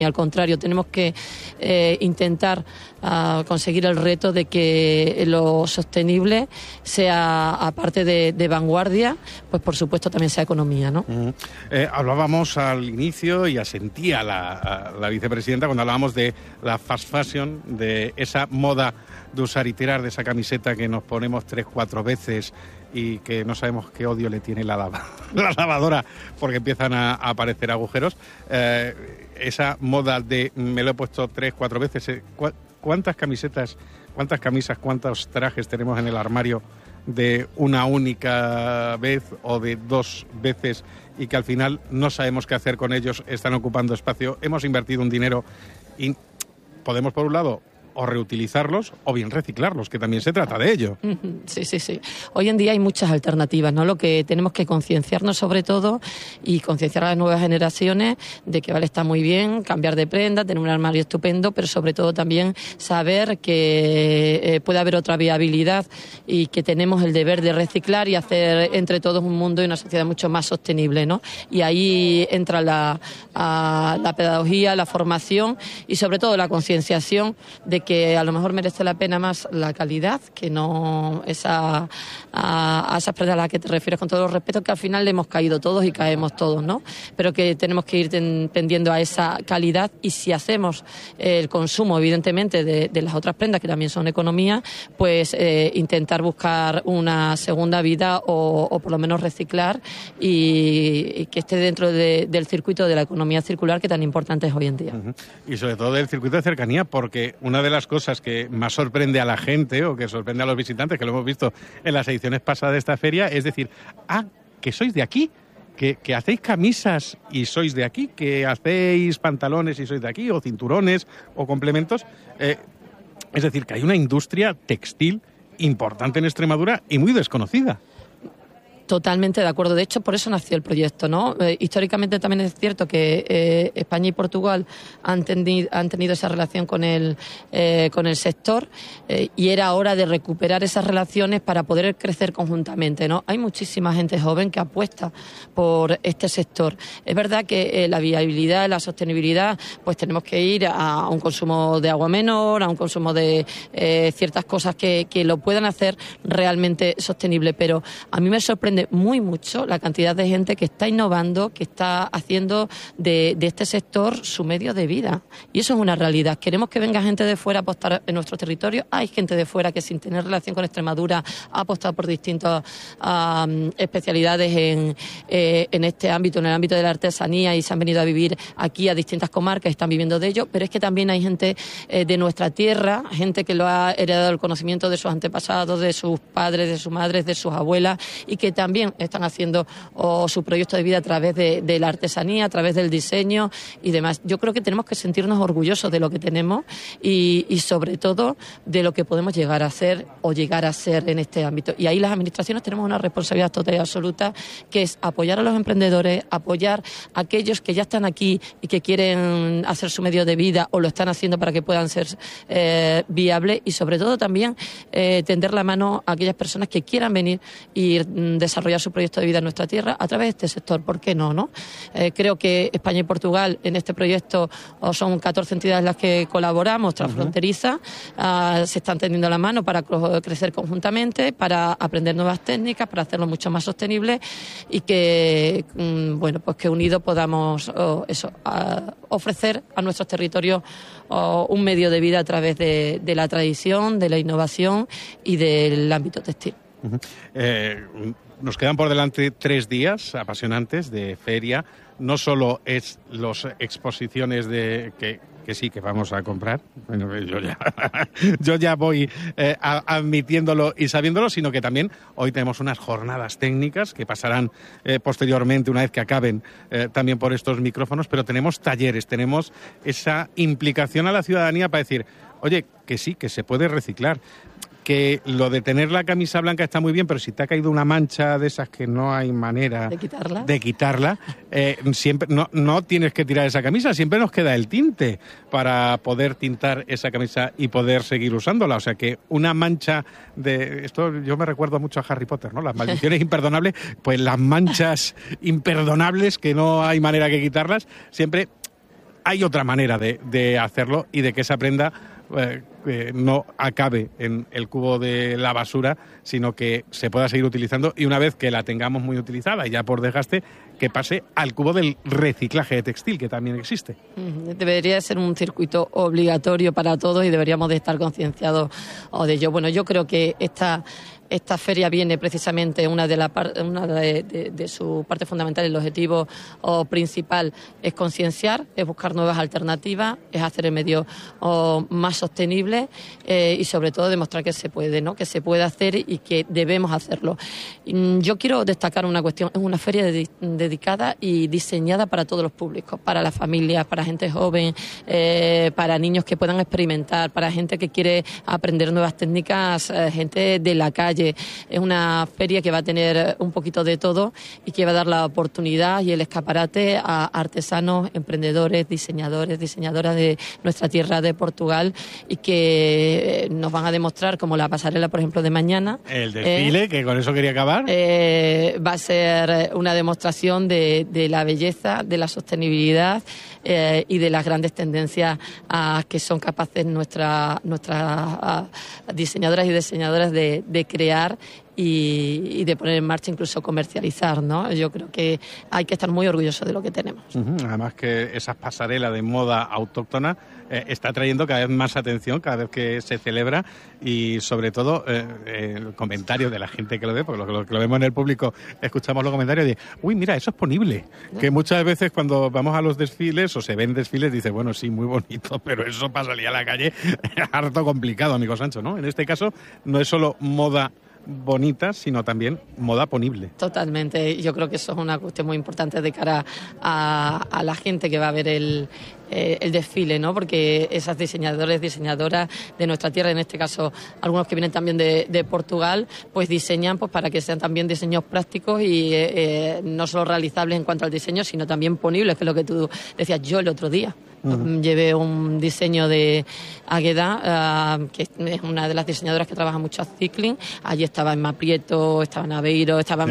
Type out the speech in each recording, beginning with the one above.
Y al contrario, tenemos que intentar conseguir el reto de que lo sostenible sea, aparte de vanguardia, pues por supuesto también sea economía, ¿no? Hablábamos al inicio y asentía la vicepresidenta cuando hablábamos de la fast fashion, de esa moda de usar y tirar, de esa camiseta que nos ponemos 3-4 veces y que no sabemos qué odio le tiene la lavadora porque empiezan a aparecer agujeros. Esa moda de me lo he puesto 3-4 veces. ¿Cuántas camisetas, cuántas camisas, cuántos trajes tenemos en el armario de una única vez o de 2 veces y que al final no sabemos qué hacer con ellos, están ocupando espacio? Hemos invertido un dinero y podemos, por un lado, o reutilizarlos o bien reciclarlos, que también se trata de ello. Sí. Hoy en día hay muchas alternativas, ¿no? Lo que tenemos que concienciarnos sobre todo y concienciar a las nuevas generaciones de que está muy bien cambiar de prenda, tener un armario estupendo, pero sobre todo también saber que puede haber otra viabilidad y que tenemos el deber de reciclar y hacer entre todos un mundo y una sociedad mucho más sostenible, ¿no? Y ahí entra la pedagogía, la formación y sobre todo la concienciación de que a lo mejor merece la pena más la calidad que no a esas prendas a las que te refieres, con todos los respetos, que al final le hemos caído todos y caemos todos, ¿no? Pero que tenemos que ir tendiendo a esa calidad y si hacemos el consumo, evidentemente, de las otras prendas, que también son economía, pues intentar buscar una segunda vida o por lo menos reciclar y que esté dentro del circuito de la economía circular que tan importante es hoy en día. Y sobre todo del circuito de cercanía, porque una de las cosas que más sorprende a la gente o que sorprende a los visitantes, que lo hemos visto en las ediciones pasadas de esta feria, es decir, que sois de aquí, que hacéis camisas y sois de aquí, que hacéis pantalones y sois de aquí, o cinturones o complementos. Es decir, que hay una industria textil importante en Extremadura y muy desconocida. Totalmente de acuerdo. De hecho, por eso nació el proyecto, ¿no? Históricamente también es cierto que España y Portugal han tenido esa relación con el sector y era hora de recuperar esas relaciones para poder crecer conjuntamente, ¿no? Hay muchísima gente joven que apuesta por este sector. Es verdad que la viabilidad, la sostenibilidad, pues tenemos que ir a un consumo de agua menor, a un consumo de ciertas cosas que lo puedan hacer realmente sostenible, pero a mí me sorprende mucho la cantidad de gente que está innovando, que está haciendo de este sector su medio de vida. Y eso es una realidad. Queremos que venga gente de fuera a apostar en nuestro territorio. Hay gente de fuera que sin tener relación con Extremadura ha apostado por distintas especialidades en este ámbito, en el ámbito de la artesanía, y se han venido a vivir aquí a distintas comarcas y están viviendo de ello. Pero es que también hay gente de nuestra tierra, gente que lo ha heredado el conocimiento de sus antepasados, de sus padres, de sus madres, de sus abuelas, y que también están haciendo su proyecto de vida a través de la artesanía, a través del diseño y demás. Yo creo que tenemos que sentirnos orgullosos de lo que tenemos y sobre todo de lo que podemos llegar a hacer o llegar a ser en este ámbito. Y ahí las administraciones tenemos una responsabilidad total y absoluta, que es apoyar a los emprendedores, apoyar a aquellos que ya están aquí y que quieren hacer su medio de vida o lo están haciendo para que puedan ser viables, y sobre todo también tender la mano a aquellas personas que quieran venir y desarrollar su proyecto de vida en nuestra tierra a través de este sector. ¿Por qué no? Creo que España y Portugal en este proyecto son 14 entidades las que colaboramos, transfronterizas, se están tendiendo la mano para crecer conjuntamente, para aprender nuevas técnicas, para hacerlo mucho más sostenible y que, pues que unidos podamos ofrecer a nuestros territorios un medio de vida a través de la tradición, de la innovación y del ámbito textil. Nos quedan por delante 3 días apasionantes de feria. No solo es las exposiciones que sí, que vamos a comprar. Bueno, yo ya voy admitiéndolo y sabiéndolo, sino que también hoy tenemos unas jornadas técnicas que pasarán posteriormente, una vez que acaben, también por estos micrófonos, pero tenemos talleres, tenemos esa implicación a la ciudadanía para decir, oye, que sí, que se puede reciclar. Que lo de tener la camisa blanca está muy bien, pero si te ha caído una mancha de esas que no hay manera de quitarla, siempre no tienes que tirar esa camisa, siempre nos queda el tinte para poder tintar esa camisa y poder seguir usándola. O sea que una mancha de esto, yo me recuerdo mucho a Harry Potter, ¿no? Las maldiciones imperdonables, pues las manchas imperdonables que no hay manera que quitarlas, siempre hay otra manera de hacerlo y de que esa prenda no acabe en el cubo de la basura, sino que se pueda seguir utilizando y una vez que la tengamos muy utilizada y ya por desgaste, que pase al cubo del reciclaje de textil, que también existe. Debería ser un circuito obligatorio para todos y deberíamos de estar concienciados de ello. Bueno, yo creo que esta feria viene precisamente, una de sus partes fundamentales, el objetivo principal es concienciar, es buscar nuevas alternativas, es hacer el medio más sostenible y sobre todo demostrar que se puede, ¿no? Que se puede hacer y que debemos hacerlo. Yo quiero destacar una cuestión, es una feria dedicada y diseñada para todos los públicos, para las familias, para gente joven, para niños que puedan experimentar, para gente que quiere aprender nuevas técnicas, gente de la calle. Es una feria que va a tener un poquito de todo y que va a dar la oportunidad y el escaparate a artesanos, emprendedores, diseñadoras de nuestra tierra de Portugal y que nos van a demostrar, como la pasarela, por ejemplo, de mañana. El desfile, que con eso quería acabar. Va a ser una demostración de la belleza, de la sostenibilidad y de las grandes tendencias que son capaces nuestras diseñadoras y diseñadoras de crear y de poner en marcha, incluso comercializar, ¿no? Yo creo que hay que estar muy orgullosos de lo que tenemos. Además que esa pasarela de moda autóctona está trayendo cada vez más atención cada vez que se celebra y sobre todo el comentario de la gente que lo ve, porque lo que lo vemos en el público, escuchamos los comentarios de uy, mira, eso es ponible, ¿no? Que muchas veces cuando vamos a los desfiles o se ven desfiles dices, bueno, sí, muy bonito, pero eso para salir a la calle es harto complicado, amigo Sancho, ¿no? En este caso no es solo moda bonita, sino también moda ponible. Totalmente. Yo creo que eso es una cuestión muy importante de cara a la gente que va a ver el desfile, ¿no? Porque esas diseñadoras de nuestra tierra, en este caso algunos que vienen también de Portugal, pues diseñan pues para que sean también diseños prácticos y no solo realizables en cuanto al diseño, sino también ponibles, que es lo que tú decías. Yo el otro día llevé un diseño de Águeda, que es una de las diseñadoras que trabaja mucho a cycling. Allí estaba Emma Prieto, estaba Naveiro, estaba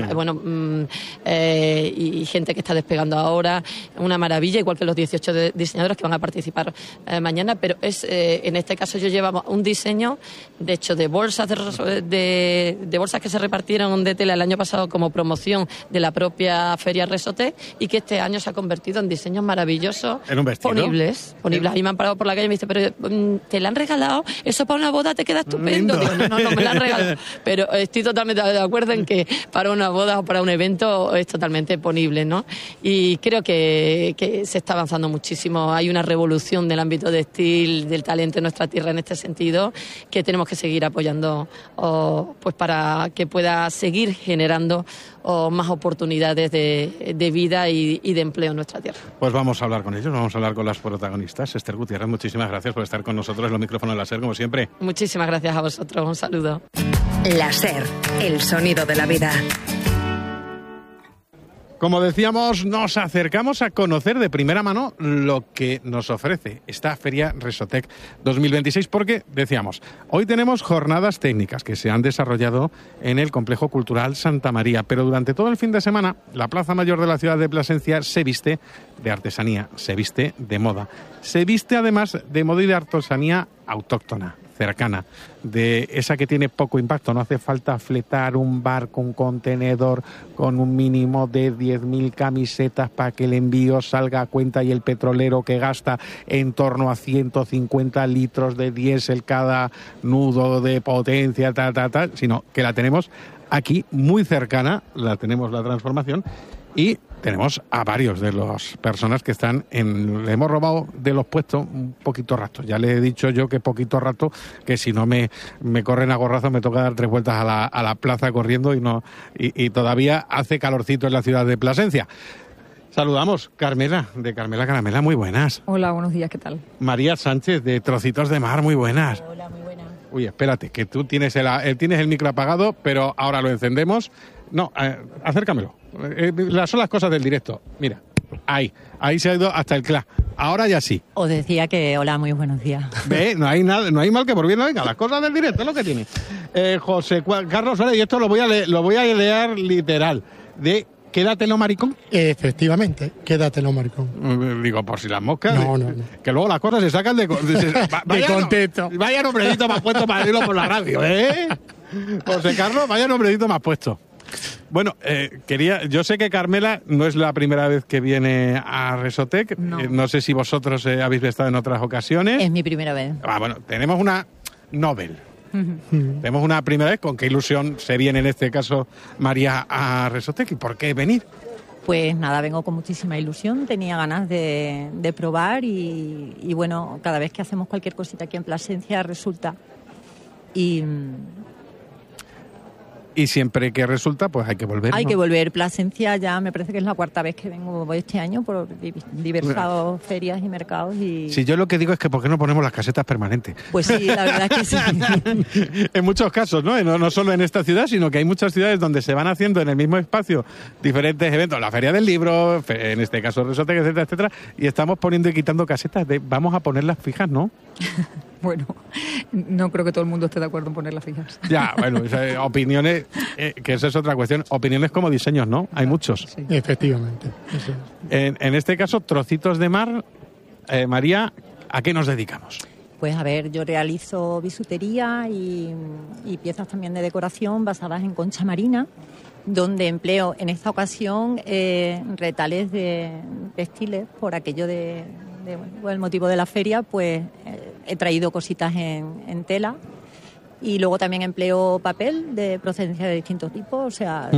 y gente que está despegando ahora. Una maravilla, igual que los 18 diseñadores que van a participar mañana, pero en este caso yo llevaba un diseño de hecho de bolsas de bolsas que se repartieron de tela el año pasado como promoción de la propia Feria Resotec y que este año se ha convertido en diseños maravillosos. ¿En un vestido? Ponibles. Ahí me han parado por la calle y me dice, pero ¿te la han regalado? Eso para una boda te queda estupendo. Digo, no, me la han regalado. Pero estoy totalmente de acuerdo en que para una boda o para un evento es totalmente ponible, ¿no? Y creo que se está avanzando muchísimo. Hay una revolución del ámbito textil, del talento en nuestra tierra en este sentido, que tenemos que seguir apoyando pues para que pueda seguir generando más oportunidades de vida y de empleo en nuestra tierra. Pues vamos a hablar con ellos, vamos a hablar con las protagonistas. Esther Gutiérrez, muchísimas gracias por estar con nosotros en los micrófonos de la SER, como siempre. Muchísimas gracias a vosotros, un saludo. La SER, el sonido de la vida. Como decíamos, nos acercamos a conocer de primera mano lo que nos ofrece esta Feria Resotec 2026, porque, decíamos, hoy tenemos jornadas técnicas que se han desarrollado en el Complejo Cultural Santa María, pero durante todo el fin de semana la Plaza Mayor de la ciudad de Plasencia se viste de artesanía, se viste de moda, se viste además de moda y de artesanía autóctona, cercana, de esa que tiene poco impacto. No hace falta fletar un barco, un contenedor con un mínimo de 10.000 camisetas para que el envío salga a cuenta y el petrolero que gasta en torno a 150 litros de diésel cada nudo de potencia, sino que la tenemos aquí muy cercana, la tenemos la transformación y tenemos a varios de las personas que están le hemos robado de los puestos un poquito rato. Ya le he dicho yo que poquito rato, que si no me corren a gorrazo me toca dar 3 vueltas a la plaza corriendo y todavía hace calorcito en la ciudad de Plasencia. Saludamos Carmela, de Carmela Caramela, muy buenas. Hola, buenos días, ¿qué tal? María Sánchez, de Trocitos de Mar, muy buenas. Hola, muy buenas. Uy, espérate, que tú tienes el micro apagado, pero ahora lo encendemos. No, acércamelo. Son las cosas del directo. Mira, ahí se ha ido hasta el CLA. Ahora ya sí. Os decía que hola, muy buenos días. ¿Ve? No hay mal que por bien no venga. Las cosas del directo es lo que tiene. José Carlos, y esto lo voy a leer literal. De ¿Quédatelo, maricón? Efectivamente, quédatelo, maricón. Digo, por si las moscas. No. Que luego las cosas se sacan de contexto. Vaya nombrecito más puesto para decirlo por la radio, ¿eh? José Carlos, vaya nombrecito más puesto. Bueno, yo sé que Carmela no es la primera vez que viene a Resotec. No sé si vosotros habéis estado en otras ocasiones. Es mi primera vez. Bueno, tenemos una Nobel. Tenemos una primera vez. ¿Con qué ilusión se viene en este caso María a Resotec? ¿Y por qué venir? Pues nada, vengo con muchísima ilusión, tenía ganas de probar y bueno, cada vez que hacemos cualquier cosita aquí en Plasencia resulta. Y siempre que resulta, pues hay que volver. Hay que volver. Plasencia ya me parece que es la cuarta vez que vengo este año por diversas ferias y mercados. Sí, yo lo que digo es que ¿por qué no ponemos las casetas permanentes? Pues sí, la verdad es que sí. En muchos casos, ¿no? No solo en esta ciudad, sino que hay muchas ciudades donde se van haciendo en el mismo espacio diferentes eventos. La Feria del Libro, en este caso Resotec, etcétera, etcétera. Y estamos poniendo y quitando casetas. Vamos a ponerlas fijas, ¿no? Bueno, no creo que todo el mundo esté de acuerdo en ponerlas fijas. Ya, bueno, opiniones, que eso es otra cuestión. Opiniones como diseños, ¿no? Hay muchos. Sí. Efectivamente. Eso es. En este caso, Trocitos de Mar, María, ¿a qué nos dedicamos? Pues a ver, yo realizo bisutería y piezas también de decoración basadas en concha marina, donde empleo en esta ocasión retales de textiles por aquello el motivo de la feria, pues he traído cositas en tela y luego también empleo papel de procedencia de distintos tipos, o sea,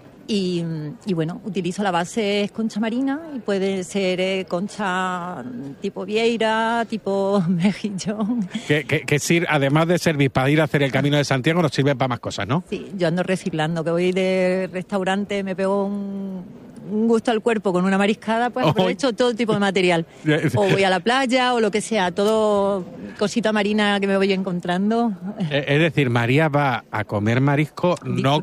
y bueno, utilizo la base es concha marina y puede ser concha tipo vieira, tipo mejillón. Que sirve, además de servir para ir a hacer el Camino de Santiago, nos sirve para más cosas, ¿no? Sí, yo ando reciclando, que voy de restaurante, me pego un gusto al cuerpo con una mariscada, pues aprovecho todo tipo de material. O voy a la playa o lo que sea, todo cosita marina que me voy encontrando. Es decir, María va a comer marisco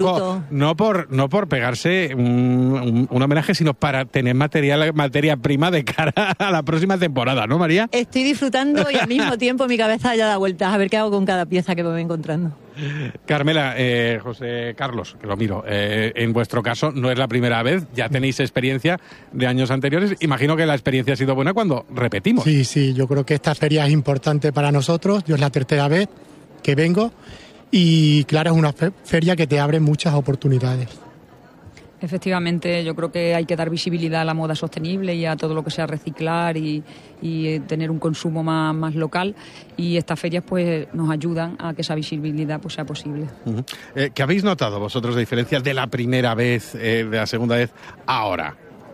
no por pegarse un homenaje, sino para tener materia prima de cara a la próxima temporada, ¿no, María? Estoy disfrutando y al mismo tiempo mi cabeza ya da vueltas a ver qué hago con cada pieza que me voy encontrando. Carmela, José Carlos, que lo miro, en vuestro caso no es la primera vez, ya tenéis experiencia de años anteriores. Imagino que la experiencia ha sido buena cuando repetimos. Sí, yo creo que esta feria es importante para nosotros. Yo es la tercera vez que vengo y claro, es una feria que te abre muchas oportunidades. Efectivamente, yo creo que hay que dar visibilidad a la moda sostenible y a todo lo que sea reciclar y tener un consumo más local, y estas ferias pues nos ayudan a que esa visibilidad pues sea posible. ¿Qué habéis notado vosotros de diferencia de la primera vez, de la segunda vez, ahora?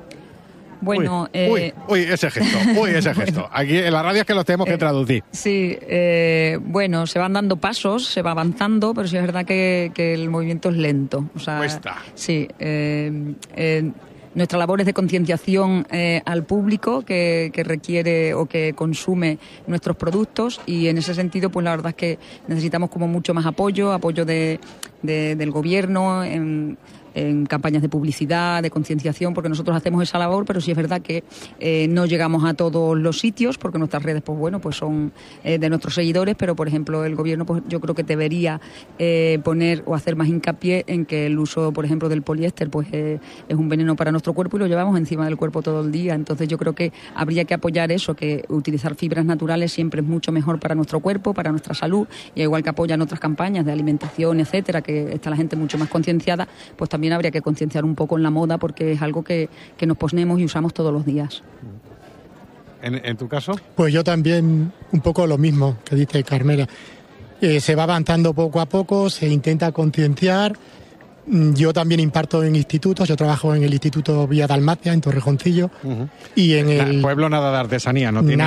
Bueno, ese gesto. Aquí en la radio es que los tenemos que traducir. Sí, bueno, se van dando pasos, se va avanzando, pero sí es verdad que el movimiento es lento. O sea, cuesta. Sí, nuestra labor es de concienciación al público que requiere o que consume nuestros productos, y en ese sentido, pues la verdad es que necesitamos como mucho más apoyo del gobierno en campañas de publicidad, de concienciación, porque nosotros hacemos esa labor, pero sí es verdad que no llegamos a todos los sitios, porque nuestras redes, pues bueno, pues son de nuestros seguidores, pero por ejemplo el gobierno, pues yo creo que debería poner o hacer más hincapié en que el uso, por ejemplo, del poliéster, pues es un veneno para nuestro cuerpo y lo llevamos encima del cuerpo todo el día. Entonces yo creo que habría que apoyar eso, que utilizar fibras naturales siempre es mucho mejor para nuestro cuerpo, para nuestra salud, y igual que apoyan otras campañas de alimentación, etcétera, que está la gente mucho más concienciada, pues también habría que concienciar un poco en la moda, porque es algo que nos ponemos y usamos todos los días. ¿En tu caso? Pues yo también un poco lo mismo que dice Carmela. Se va avanzando poco a poco, se intenta concienciar. Yo también imparto en institutos, yo trabajo en el Instituto Villa Dalmacia, en Torrejoncillo, y en el pueblo nada de artesanía, no tiene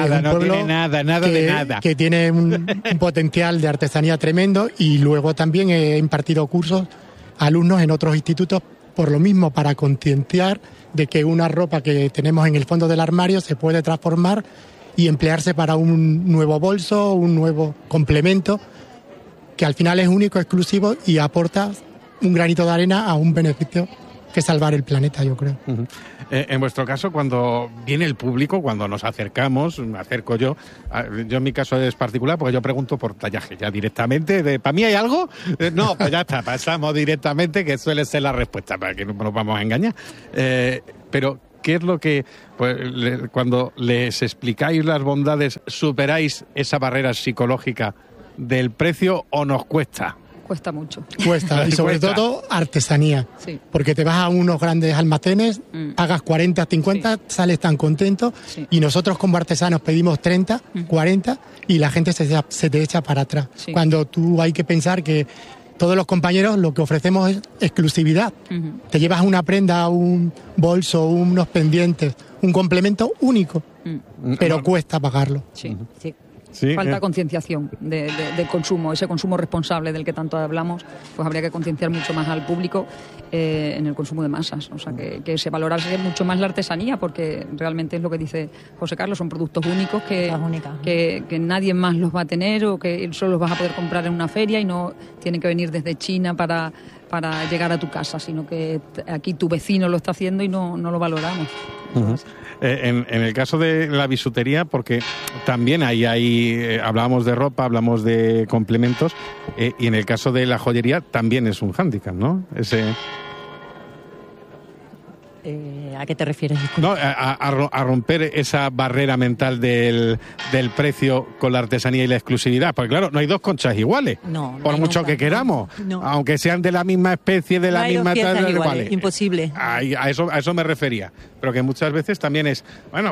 nada. Que tiene un potencial de artesanía tremendo, y luego también he impartido cursos a alumnos en otros institutos por lo mismo, para concienciar de que una ropa que tenemos en el fondo del armario se puede transformar y emplearse para un nuevo bolso, un nuevo complemento, que al final es único, exclusivo y aporta un granito de arena a un beneficio que salvar el planeta, yo creo. Uh-huh. En vuestro caso, cuando viene el público, cuando nos acercamos, me acerco yo en mi caso es particular porque yo pregunto por tallaje ya directamente, ¿para mí hay algo? No, pues ya está, pasamos directamente, que suele ser la respuesta, para que no nos vamos a engañar. Pero, ¿qué es lo que, pues, cuando les explicáis las bondades, superáis esa barrera psicológica del precio o nos cuesta? Cuesta mucho. Cuesta, y sobre todo artesanía. Sí. Porque te vas a unos grandes almacenes, pagas 40, 50, sí, sales tan contento, sí, y nosotros como artesanos pedimos 30, 40 y la gente se te echa para atrás. Sí. Cuando tú hay que pensar que todos los compañeros lo que ofrecemos es exclusividad. Te llevas una prenda, un bolso, unos pendientes, un complemento único, pero cuesta pagarlo. Sí, sí. Sí, falta concienciación de consumo, ese consumo responsable del que tanto hablamos, pues habría que concienciar mucho más al público en el consumo de masas, o sea, que se valorase mucho más la artesanía, porque realmente es lo que dice José Carlos, son productos únicos que nadie más los va a tener o que solo los vas a poder comprar en una feria y no tienen que venir desde China para llegar a tu casa, sino que aquí tu vecino lo está haciendo y no lo valoramos. Uh-huh. En el caso de la bisutería, porque también hablábamos de ropa, hablamos de complementos, y en el caso de la joyería también es un hándicap, ¿no? ¿A qué te refieres? No, a romper esa barrera mental del precio con la artesanía y la exclusividad. Porque claro, no hay dos conchas iguales, por mucho que queramos. No. Aunque sean de la misma especie, de la misma tal, iguales. Imposible. A eso me refería. Pero que muchas veces también es,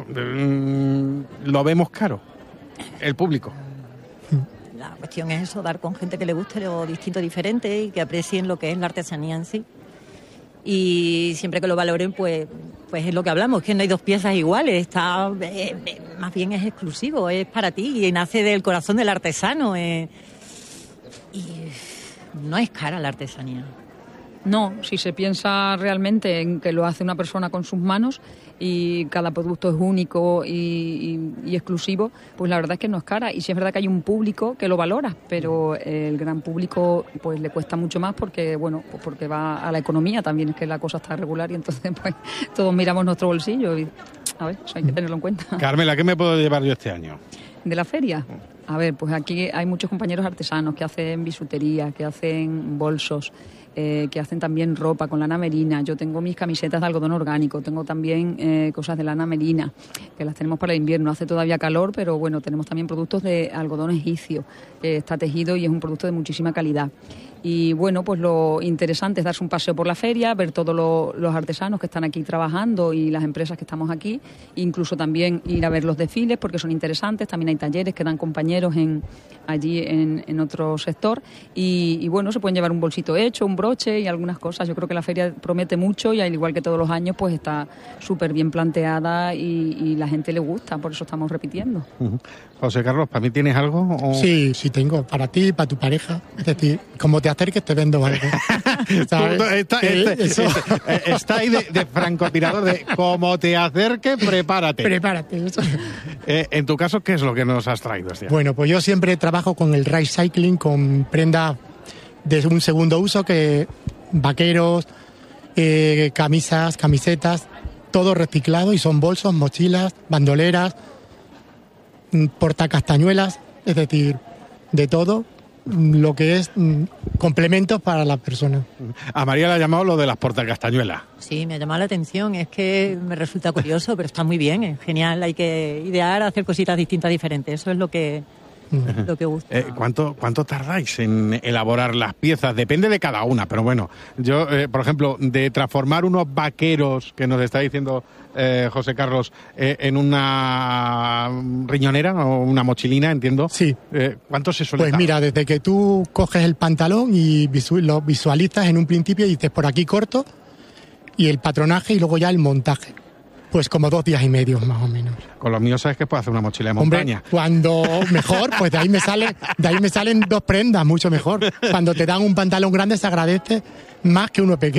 lo vemos caro, el público. La cuestión es eso, dar con gente que le guste lo distinto, diferente y que aprecien lo que es la artesanía en sí. Y siempre que lo valoren, pues es lo que hablamos, que no hay dos piezas iguales, más bien es exclusivo, es para ti y nace del corazón del artesano. Y no es cara la artesanía. No, si se piensa realmente en que lo hace una persona con sus manos y cada producto es único y exclusivo, pues la verdad es que no es cara. Y sí es verdad que hay un público que lo valora, pero el gran público pues le cuesta mucho más porque va a la economía también, es que la cosa está regular y entonces pues todos miramos nuestro bolsillo y a ver, eso hay que tenerlo en cuenta. Carmela, ¿qué me puedo llevar yo este año? ¿De la feria? A ver, pues aquí hay muchos compañeros artesanos que hacen bisutería, que hacen bolsos, que hacen también ropa con lana merina. Yo tengo mis camisetas de algodón orgánico, tengo también cosas de lana merina, que las tenemos para el invierno. Hace todavía calor, pero bueno, tenemos también productos de algodón egipcio, está tejido y es un producto de muchísima calidad. Y bueno, pues lo interesante es darse un paseo por la feria, ver todos los artesanos que están aquí trabajando y las empresas que estamos aquí, incluso también ir a ver los desfiles porque son interesantes, también hay talleres que dan compañeros allí en otro sector y bueno, se pueden llevar un bolsito hecho, un broche y algunas cosas. Yo creo que la feria promete mucho y al igual que todos los años pues está súper bien planteada y la gente le gusta, por eso estamos repitiendo. Uh-huh. José Carlos, ¿para mí tienes algo? ¿O? Sí, tengo, para ti, para tu pareja, es decir, como te acerques te vendo algo. Está ahí de francotirador, de como te acerques, prepárate. Prepárate. En tu caso, ¿qué es lo que nos has traído este año? Bueno, pues yo siempre trabajo con el recycling, con prendas de un segundo uso, que vaqueros, camisas, camisetas, todo reciclado y son bolsos, mochilas, bandoleras, portacastañuelas, es decir, de todo lo que es complementos para la persona. A María le ha llamado lo de las portacastañuelas. Sí, me ha llamado la atención, es que me resulta curioso, pero está muy bien, es genial, hay que idear, hacer cositas distintas, diferentes, eso es lo que gusta. ¿Cuánto tardáis en elaborar las piezas? Depende de cada una, pero bueno, yo, por ejemplo, de transformar unos vaqueros, que nos está diciendo José Carlos, en una riñonera o una mochilina, entiendo. Sí. ¿Cuánto se suele Pues tardar? mira, desde que tú coges el pantalón y lo visualizas en un principio y dices por aquí corto, y el patronaje y luego ya el montaje. Pues como 2 días y medio, más o menos. Con los míos sabes que puedo hacer una mochila de montaña. Hombre, cuando mejor, pues de ahí me salen 2 prendas, mucho mejor. Cuando te dan un pantalón grande se agradece más que uno pequeño.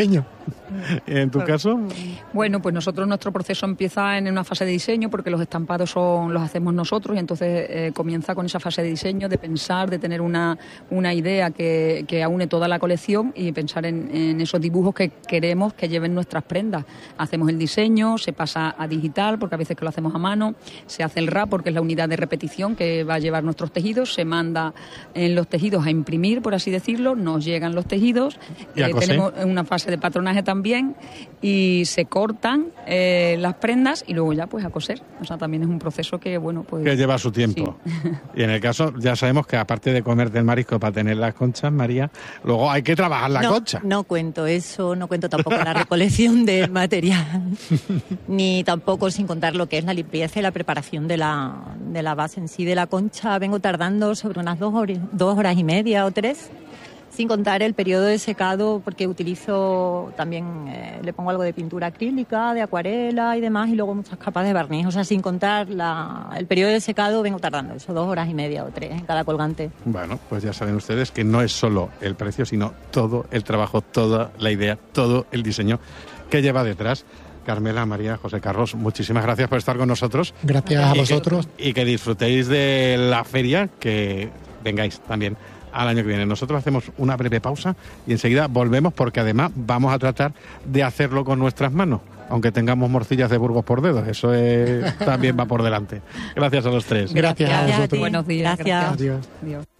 ¿En tu caso? Bueno, pues nuestro proceso empieza en una fase de diseño, porque los estampados los hacemos nosotros, y entonces comienza con esa fase de diseño, de pensar, de tener una idea que aúne toda la colección y pensar en esos dibujos que queremos que lleven nuestras prendas. Hacemos el diseño, se pasa a digital, porque a veces que lo hacemos a mano, se hace el RAP, porque es la unidad de repetición que va a llevar nuestros tejidos, se manda en los tejidos a imprimir, por así decirlo, nos llegan los tejidos, tenemos una fase de patronaje también, y se cortan las prendas y luego ya pues a coser. O sea, también es un proceso que, bueno, pues... que lleva su tiempo. Sí. Y en el caso, ya sabemos que aparte de comerte el marisco para tener las conchas, María, luego hay que trabajar la concha. No cuento eso, no cuento tampoco la recolección del material, ni tampoco sin contar lo que es la limpieza y la preparación de la base en sí de la concha. Vengo tardando sobre unas 2 horas y media o 3, sin contar el periodo de secado, porque utilizo también, le pongo algo de pintura acrílica, de acuarela y demás, y luego muchas capas de barniz. O sea, sin contar el periodo de secado, vengo tardando eso, 2 horas y media o 3 en cada colgante. Bueno, pues ya saben ustedes que no es solo el precio, sino todo el trabajo, toda la idea, todo el diseño que lleva detrás. Carmela, María, José Carlos, muchísimas gracias por estar con nosotros. Gracias a vosotros. Y que disfrutéis de la feria, que vengáis también al año que viene. Nosotros hacemos una breve pausa y enseguida volvemos, porque además vamos a tratar de hacerlo con nuestras manos, aunque tengamos morcillas de Burgos por dedos. Eso también va por delante. Gracias a los tres. Gracias a vosotros. Buenos días. Gracias. Adiós. Adiós.